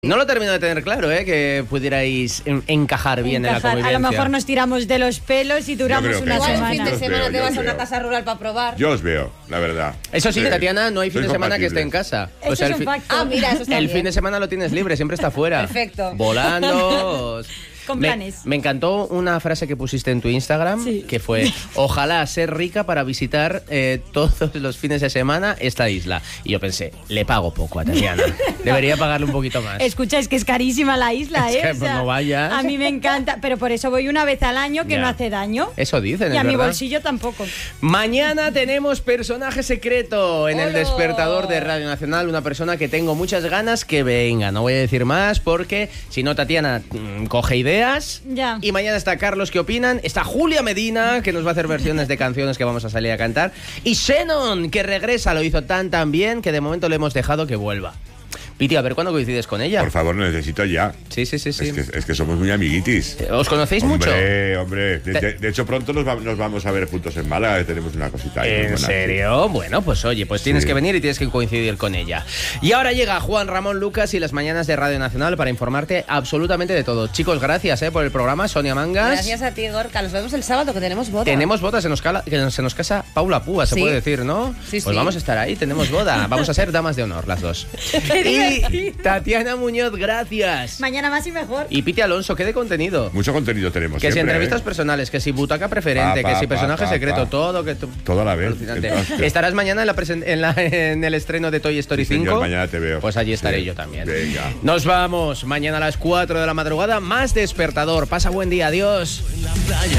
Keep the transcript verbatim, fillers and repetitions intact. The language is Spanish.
No lo termino de tener claro, ¿eh? Que pudierais en- encajar bien Encajar. en la convivencia. A lo mejor nos tiramos de los pelos y duramos creo que una no. Igual semana. el fin de Yo os semana veo, te yo vas os a una veo. casa rural para probar. Yo os veo, la verdad. Eso sí, Sí. Tatiana, no hay fin Sois de semana que esté en compatibles. casa. Eso es un fi- facto. Ah, mira, eso está el bien. fin de semana lo tienes libre, siempre está fuera. Perfecto. Volando. Con Me- planes. Me, encantó una frase que pusiste en tu Instagram, Sí. que fue: ojalá ser rica para visitar eh, todos los fines de semana esta isla. Y yo pensé, le pago poco a Tatiana. Debería pagarle un poquito más. Escucha, es que es carísima la isla, Es ¿eh? que, O pues, sea, no vayas. A mí me encanta, pero por eso voy una vez al año que Ya. no hace daño. Eso dicen, Y es a mi verdad. bolsillo tampoco. Mañana tenemos personaje secreto en el ¡Hola! despertador de Radio Nacional, una persona que tengo muchas ganas que venga. No voy a decir más porque si no Tatiana mm, coge ideas. Ya. Y mañana está Carlos, ¿qué opinan? Está Julia Medina, que nos va a hacer versiones de canciones que vamos a salir a cantar. Y Shannon, que regresa, lo hizo tan tan bien que de momento le hemos dejado que vuelva. Piti, a ver cuándo coincides con ella. Por favor, lo necesito ya. Sí, sí, sí, sí. Es, que, es que somos muy amiguitis. ¿Os conocéis mucho? Hombre, hombre. De, Te- de- de hecho, pronto nos, va- nos vamos a ver juntos en Málaga, que tenemos una cosita ahí muy ¿En buena. serio? Bueno, pues oye, pues tienes Sí. que venir y tienes que coincidir con ella. Y ahora llega Juan Ramón Lucas y las mañanas de Radio Nacional para informarte absolutamente de todo. Chicos, gracias eh, por el programa. Sonia Mangas. Gracias a ti, Gorka. Nos vemos el sábado, que tenemos boda. Tenemos bodas, se nos, cala- que se nos casa Paula Púa, se Sí. puede decir, ¿no? Sí, pues sí. vamos a estar ahí, tenemos boda. Vamos a ser damas de honor, las dos. Y Tatiana Muñoz, gracias. Mañana más y mejor. Y Piti Alonso, ¿qué de contenido? Mucho contenido tenemos. Que si siempre, entrevistas ¿eh? personales, que si butaca preferente, Pa, pa, que si pa, personaje pa, secreto, pa. todo que tú... Todo a la vez. Alucinante. Entonces, ¿Estarás mañana en, la presen- en, la- en el estreno de Toy Story Sí, señor, cinco? mañana te veo. Pues allí estaré Sí. yo también. Venga. Nos vamos. Mañana a las cuatro de la madrugada, más despertador. Pasa buen día. Adiós. En la playa.